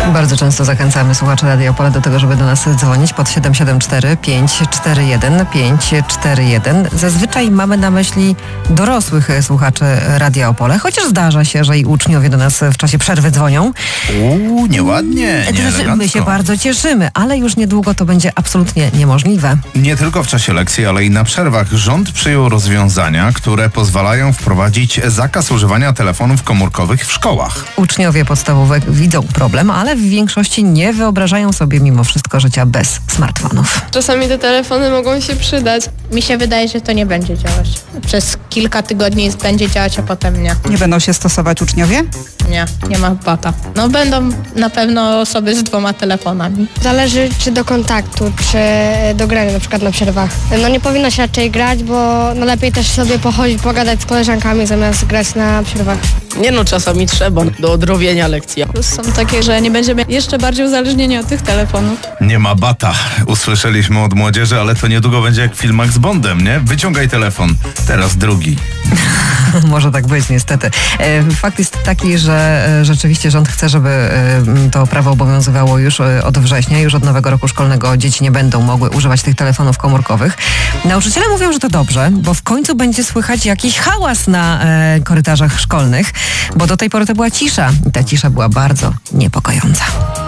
Bardzo często zachęcamy słuchaczy Radia Opole do tego, żeby do nas dzwonić pod 774 541 541. Zazwyczaj mamy na myśli dorosłych słuchaczy Radia Opole, chociaż zdarza się, że i uczniowie do nas w czasie przerwy dzwonią. Nieładnie, nieelegancko. My się bardzo cieszymy, ale już niedługo to będzie absolutnie niemożliwe. Nie tylko w czasie lekcji, ale i na przerwach rząd przyjął rozwiązania, które pozwalają wprowadzić zakaz używania telefonów komórkowych w szkołach. Uczniowie podstawówek widzą problem, ale w większości nie wyobrażają sobie mimo wszystko życia bez smartfonów. Czasami te telefony mogą się przydać. Mi się wydaje, że to nie będzie działać. Przez kilka tygodni będzie działać, a potem nie. Nie będą się stosować uczniowie? Nie ma bata. No będą na pewno osoby z 2 telefonami. Zależy czy do kontaktu, czy do grania na przykład na przerwach. No nie powinno się raczej grać, bo no lepiej też sobie pochodzić, pogadać z koleżankami zamiast grać na przerwach. Nie no, czasami trzeba do odrobienia lekcji. Plus są takie, że nie będziemy jeszcze bardziej uzależnieni od tych telefonów. Nie ma bata. Usłyszeliśmy od młodzieży, ale to niedługo będzie jak w filmach z Bondem, nie? Wyciągaj telefon. Teraz drugi. Może tak być, niestety. Fakt jest taki, że rzeczywiście rząd chce, żeby to prawo obowiązywało już od września. Już od nowego roku szkolnego dzieci nie będą mogły używać tych telefonów komórkowych. Nauczyciele mówią, że to dobrze, bo w końcu będzie słychać jakiś hałas na korytarzach szkolnych, bo do tej pory to była cisza i ta cisza była bardzo niepokojąca.